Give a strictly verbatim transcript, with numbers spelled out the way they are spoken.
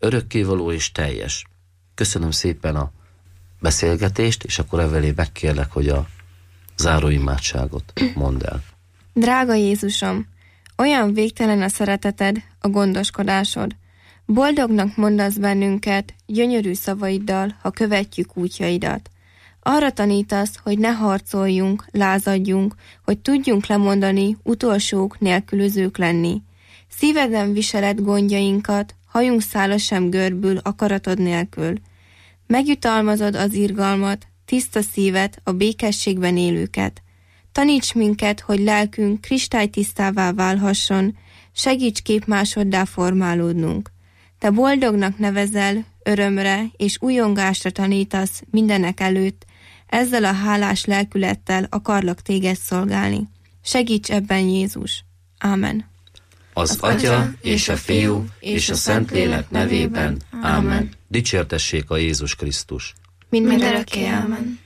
örökkévaló és teljes. Köszönöm szépen a beszélgetést, és akkor Evelé megkérlek, hogy a záróimádságot mondd el. Drága Jézusom, olyan végtelen a szereteted, a gondoskodásod. Boldognak mondasz bennünket gyönyörű szavaiddal, ha követjük útjaidat. Arra tanítasz, hogy ne harcoljunk, lázadjunk, hogy tudjunk lemondani, utolsók, nélkülözők lenni. Szíveden viseled gondjainkat, hajunk szála sem görbül akaratod nélkül. Megjutalmazod az irgalmat, tiszta szívet, a békességben élőket. Taníts minket, hogy lelkünk kristálytisztává válhasson, segíts képmásoddá formálódnunk. Te boldognak nevezel, örömre és újongásra tanítasz mindenek előtt, ezzel a hálás lelkülettel akarlak téged szolgálni. Segíts ebben, Jézus. Ámen. Az, az Atya és a Fiú és a Szentlélek nevében. Ámen. Dicsértessék a Jézus Krisztus. Mindörökké. Ámen.